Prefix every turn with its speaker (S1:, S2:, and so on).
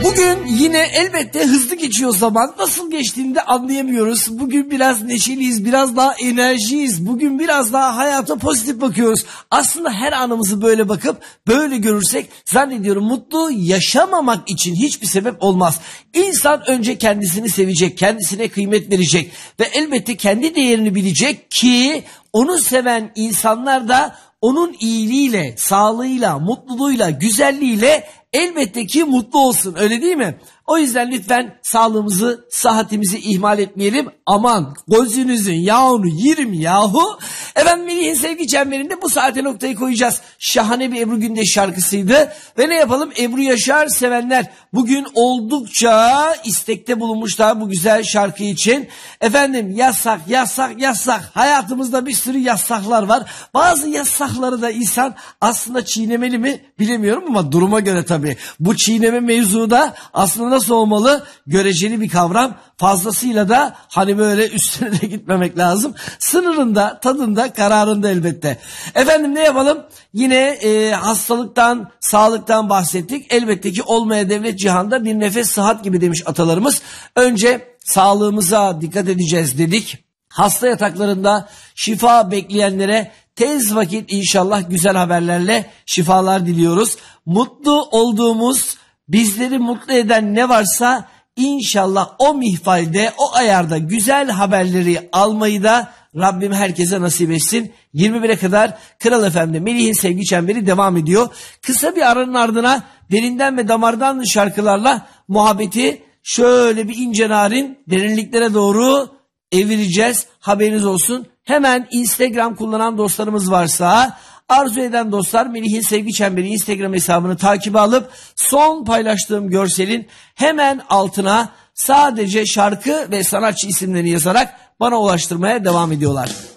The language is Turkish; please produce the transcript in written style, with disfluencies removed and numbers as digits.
S1: Bugün yine elbette hızlı geçiyor zaman. Nasıl geçtiğini de anlayamıyoruz. Bugün biraz neşeliyiz, biraz daha enerjiyiz. Bugün biraz daha hayata pozitif bakıyoruz. Aslında her anımızı böyle bakıp böyle görürsek zannediyorum mutlu yaşamamak için hiçbir sebep olmaz. İnsan önce kendisini sevecek, kendisine kıymet verecek ve elbette kendi değerini bilecek ki onu seven insanlar da onun iyiliğiyle, sağlığıyla, mutluluğuyla, güzelliğiyle elbette ki mutlu olsun, öyle değil mi? O yüzden lütfen sağlığımızı, sıhhatimizi ihmal etmeyelim. Aman gözünüzün yağını yerim yahu. Efendim Melih'in sevgi çemberinde bu saate noktayı koyacağız. Şahane bir Ebru Gündeş şarkısıydı. Ve ne yapalım? Ebru Yaşar sevenler bugün oldukça istekte bulunmuşlar bu güzel şarkı için. Efendim yasak, yasak, yasak. Hayatımızda bir sürü yasaklar var. Bazı yasakları da insan aslında çiğnemeli mi bilemiyorum ama duruma göre tabii. Bu çiğneme mevzu da aslında nasıl olmalı? Göreceli bir kavram. Fazlasıyla da hani böyle üstüne de gitmemek lazım. Sınırında, tadında, kararında elbette. Efendim ne yapalım? Yine hastalıktan, sağlıktan bahsettik. Elbette ki olmaya devlet cihanda bir nefes sıhhat gibi demiş atalarımız. Önce sağlığımıza dikkat edeceğiz dedik. Hasta yataklarında şifa bekleyenlere tez vakit inşallah güzel haberlerle şifalar diliyoruz. Mutlu olduğumuz, bizleri mutlu eden ne varsa İnşallah o mihvalde, o ayarda güzel haberleri almayı da Rabbim herkese nasip etsin. 21'e kadar Kral FM'de Melih'in sevgi çemberi devam ediyor. Kısa bir aranın ardına derinden ve damardan şarkılarla muhabbeti şöyle bir ince narin derinliklere doğru evireceğiz. Haberiniz olsun. Hemen Instagram kullanan dostlarımız varsa, arzu eden dostlar Melih'in sevgi çemberi Instagram hesabını takibe alıp son paylaştığım görselin hemen altına sadece şarkı ve sanatçı isimlerini yazarak bana ulaştırmaya devam ediyorlar.